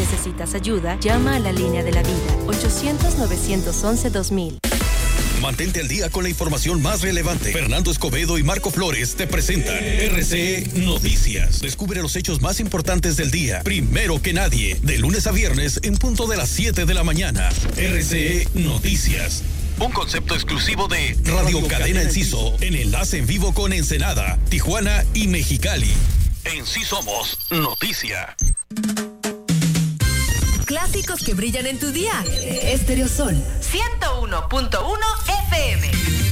necesitas ayuda, llama a la línea de la vida, 800-911-2000. Mantente al día con la información más relevante. Fernando Escobedo y Marco Flores te presentan RCE Noticias. Descubre los hechos más importantes del día, primero que nadie, de lunes a viernes en punto de las 7 de la mañana. RCE Noticias. Un concepto exclusivo de Radio Cadena Enciso, en enlace en vivo con Ensenada, Tijuana y Mexicali. En sí somos noticia. Clásicos que brillan en tu día. Estéreo Sol 101.1 FM.